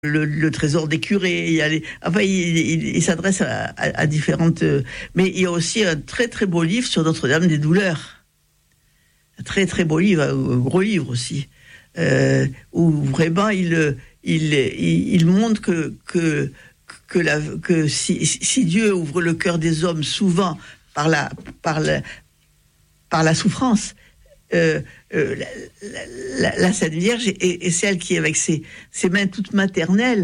le trésor des curés. Il s'adresse à différentes. Mais il y a aussi un très très beau livre sur Notre-Dame des Douleurs. Un très très beau livre, un gros livre aussi, où vraiment il montre que si Dieu ouvre le cœur des hommes souvent par la souffrance, la Sainte Vierge est celle qui, avec ses mains toutes maternelles,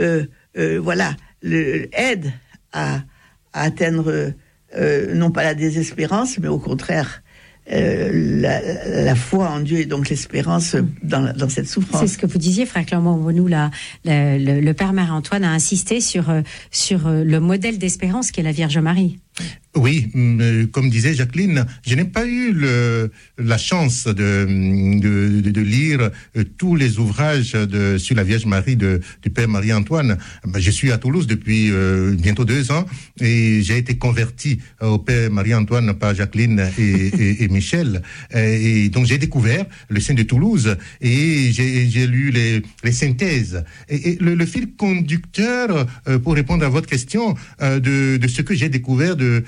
aide à atteindre non pas la désespérance, mais au contraire la foi en Dieu et donc l'espérance dans cette souffrance. C'est ce que vous disiez, frère Clément Beaunou. Le Père Marie-Antoine a insisté sur le modèle d'espérance qu'est la Vierge Marie. Oui, comme disait Jacqueline, je n'ai pas eu la chance de lire tous les ouvrages sur la Vierge Marie du Père Marie-Antoine. Je suis à Toulouse depuis bientôt 2 ans et j'ai été converti au Père Marie-Antoine par Jacqueline et Michel. Et donc j'ai découvert le Saint de Toulouse et j'ai lu les synthèses. Et le fil conducteur, pour répondre à votre question, de ce que j'ai découvert de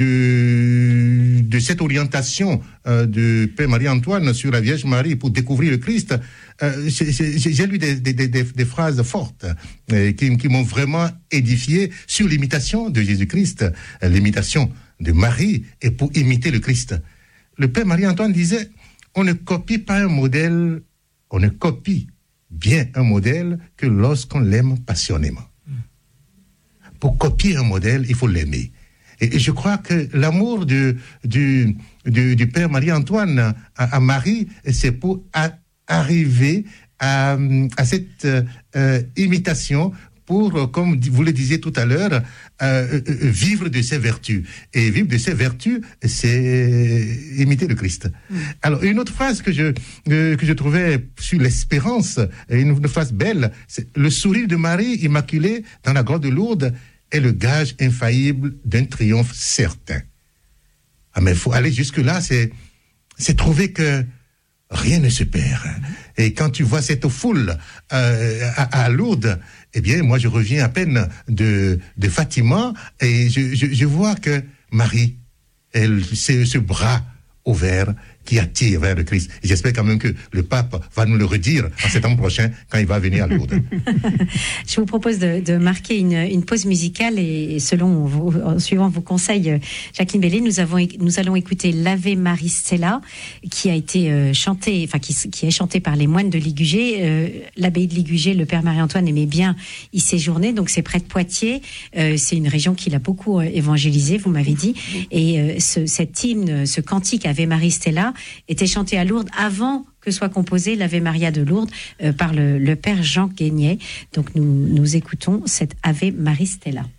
cette orientation de Père Marie-Antoine sur la Vierge Marie pour découvrir le Christ, j'ai lu des phrases fortes qui m'ont vraiment édifié sur l'imitation de Jésus-Christ, l'imitation de Marie, et pour imiter le Christ. Le Père Marie-Antoine disait, on ne copie pas un modèle, on ne copie bien un modèle que lorsqu'on l'aime passionnément. Pour copier un modèle, il faut l'aimer. Et je crois que l'amour du Père Marie-Antoine à Marie, c'est pour arriver à cette imitation, pour, comme vous le disiez tout à l'heure, vivre de ses vertus. Et vivre de ses vertus, c'est imiter le Christ. Alors, une autre phrase que je trouvais sur l'espérance, une phrase belle, c'est « Le sourire de Marie immaculée dans la grotte de Lourdes est le gage infaillible d'un triomphe certain. » Ah, mais il faut aller jusque-là, c'est trouver que rien ne se perd. Et quand tu vois cette foule à Lourdes, eh bien, moi, je reviens à peine de Fatima et je vois que Marie, c'est ce bras ouvert qui attire vers le Christ. Et j'espère quand même que le pape va nous le redire en septembre prochain quand il va venir à Lourdes. Je vous propose de marquer une pause musicale et suivant vos conseils, Jacqueline Bellé, nous allons écouter l'Ave Maristella qui a été chanté, enfin qui est chanté par les moines de Ligugé. L'abbaye de Ligugé, le Père Marie-Antoine aimait bien y séjourner, donc c'est près de Poitiers. C'est une région qu'il a beaucoup évangélisée, vous m'avez dit. Et cet hymne, ce cantique Ave Maristella était chanté à Lourdes avant que soit composé l'Ave Maria de Lourdes par le Père Jean Guéniet. Donc nous écoutons cette Ave Maristella.